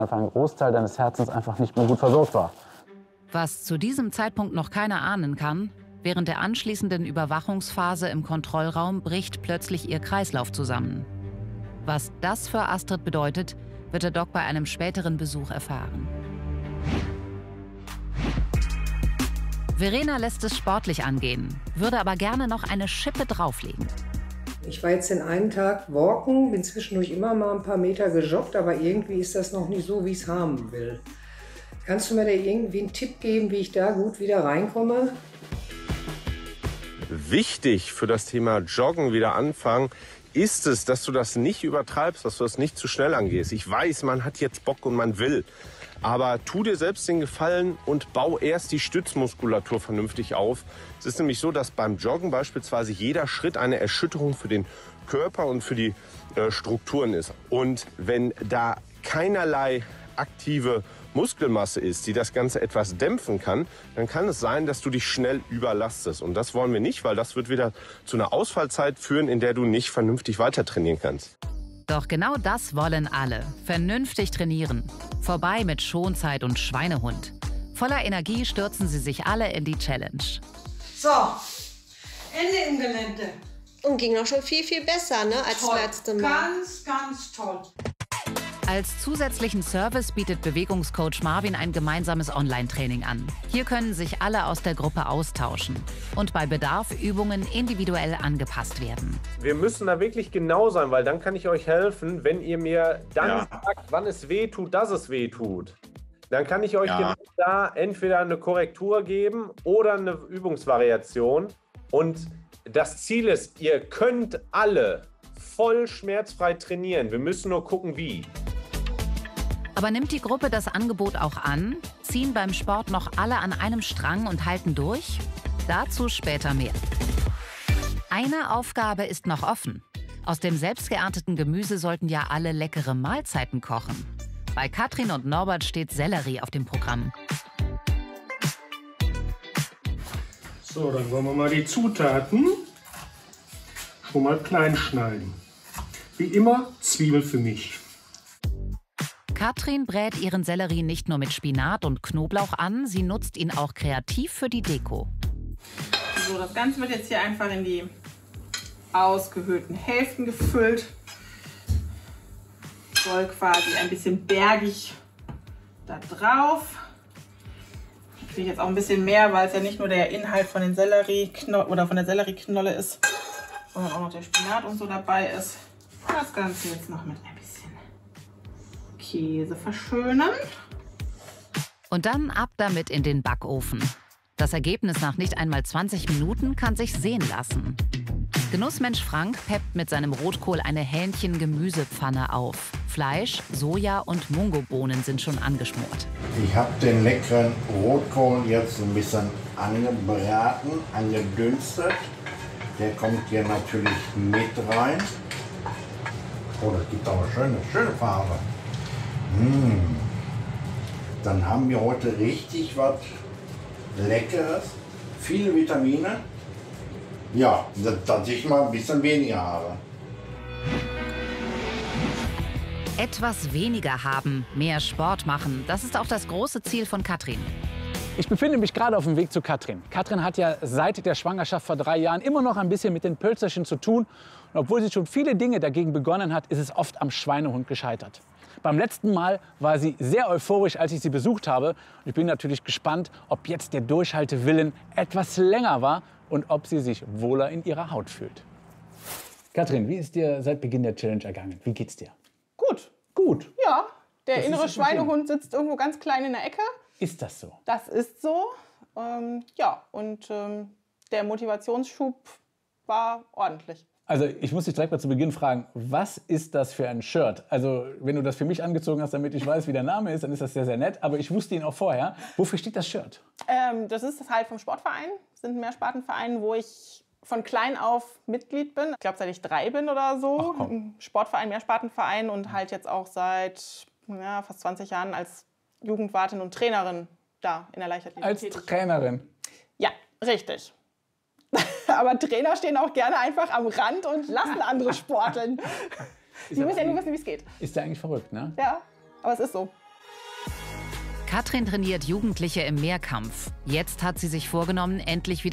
Einfach ein Großteil deines Herzens einfach nicht mehr gut versorgt war. Was zu diesem Zeitpunkt noch keiner ahnen kann, während der anschließenden Überwachungsphase im Kontrollraum bricht plötzlich ihr Kreislauf zusammen. Was das für Astrid bedeutet, wird der Doc bei einem späteren Besuch erfahren. Verena lässt es sportlich angehen, würde aber gerne noch eine Schippe drauflegen. Ich war jetzt den einen Tag walken, bin zwischendurch immer mal ein paar Meter gejoggt, aber irgendwie ist das noch nicht so, wie ich es haben will. Kannst du mir da irgendwie einen Tipp geben, wie ich da gut wieder reinkomme? Wichtig für das Thema Joggen wieder anfangen, ist es, dass du das nicht übertreibst, dass du das nicht zu schnell angehst. Ich weiß, man hat jetzt Bock und man will. Aber tu dir selbst den Gefallen und bau erst die Stützmuskulatur vernünftig auf. Es ist nämlich so, dass beim Joggen beispielsweise jeder Schritt eine Erschütterung für den Körper und für die Strukturen ist. Und wenn da keinerlei aktive Muskelmasse ist, die das Ganze etwas dämpfen kann, dann kann es sein, dass du dich schnell überlastest. Und das wollen wir nicht, weil das wird wieder zu einer Ausfallzeit führen, in der du nicht vernünftig weiter trainieren kannst. Doch genau das wollen alle. Vernünftig trainieren. Vorbei mit Schonzeit und Schweinehund. Voller Energie stürzen sie sich alle in die Challenge. So, Ende im Gelände. Und ging auch schon viel, viel besser, ne, als Toll. das letzte Mal. Ganz, ganz toll. Als zusätzlichen Service bietet Bewegungscoach Marvin ein gemeinsames Online-Training an. Hier können sich alle aus der Gruppe austauschen und bei Bedarf Übungen individuell angepasst werden. Wir müssen da wirklich genau sein, weil dann kann ich euch helfen, wenn ihr mir dann sagt, wann es weh tut, dass es weh tut. Dann kann ich euch genau da entweder eine Korrektur geben oder eine Übungsvariation. Und das Ziel ist, ihr könnt alle voll schmerzfrei trainieren. Wir müssen nur gucken, wie. Aber nimmt die Gruppe das Angebot auch an? Ziehen beim Sport noch alle an einem Strang und halten durch? Dazu später mehr. Eine Aufgabe ist noch offen. Aus dem selbst geernteten Gemüse sollten ja alle leckere Mahlzeiten kochen. Bei Katrin und Norbert steht Sellerie auf dem Programm. So, dann wollen wir mal die Zutaten schon mal klein schneiden. Wie immer, Zwiebel für mich. Katrin brät ihren Sellerie nicht nur mit Spinat und Knoblauch an, sie nutzt ihn auch kreativ für die Deko. So, das Ganze wird jetzt hier einfach in die ausgehöhlten Hälften gefüllt. Soll quasi ein bisschen bergig da drauf. Natürlich jetzt auch ein bisschen mehr, weil es ja nicht nur der Inhalt von den von der Sellerieknolle ist, sondern auch noch der Spinat und so dabei ist. Das Ganze jetzt noch mit ein bisschen Käse verschönern. Und dann ab damit in den Backofen. Das Ergebnis nach nicht einmal 20 Minuten kann sich sehen lassen. Genussmensch Frank peppt mit seinem Rotkohl eine Hähnchen-Gemüsepfanne auf. Fleisch, Soja und Mungobohnen sind schon angeschmort. Ich habe den leckeren Rotkohl jetzt ein bisschen angebraten, angedünstet. Der kommt hier natürlich mit rein. Oh, das gibt aber schöne Farbe. Dann haben wir heute richtig was Leckeres, viele Vitamine. Ja, dass ich mal ein bisschen weniger habe. Etwas weniger haben, mehr Sport machen, das ist auch das große Ziel von Katrin. Ich befinde mich gerade auf dem Weg zu Katrin. Katrin hat ja seit der Schwangerschaft vor 3 Jahren immer noch ein bisschen mit den Pölzerchen zu tun. Und obwohl sie schon viele Dinge dagegen begonnen hat, ist es oft am Schweinehund gescheitert. Beim letzten Mal war sie sehr euphorisch, als ich sie besucht habe. Und ich bin natürlich gespannt, ob jetzt der Durchhaltewillen etwas länger war und ob sie sich wohler in ihrer Haut fühlt. Katrin, wie ist dir seit Beginn der Challenge ergangen? Wie geht's dir? Gut. Gut. Ja, der Das innere ist okay. Schweinehund sitzt irgendwo ganz klein in der Ecke. Ist das so? Das ist so. Ja, und der Motivationsschub war ordentlich. Also ich muss dich direkt mal zu Beginn fragen, was ist das für ein Shirt? Also wenn du das für mich angezogen hast, damit ich weiß, wie der Name ist, dann ist das sehr, sehr nett. Aber ich wusste ihn auch vorher. Wofür steht das Shirt? Das ist halt vom Sportverein. Das sind ein Mehrspartenverein, wo ich von klein auf Mitglied bin. Ich glaube, seit ich 3 bin oder so. Ein Sportverein, Mehrspartenverein und halt jetzt auch seit fast 20 Jahren als Jugendwartin und Trainerin da in der Leichtathletik. Als Trainerin? Ja, richtig. Aber Trainer stehen auch gerne einfach am Rand und lassen andere sporteln. Sie müssen ja nur wissen, wie es geht. Ist ja eigentlich verrückt, ne? Ja, aber es ist so. Katrin trainiert Jugendliche im Mehrkampf. Jetzt hat sie sich vorgenommen, endlich wieder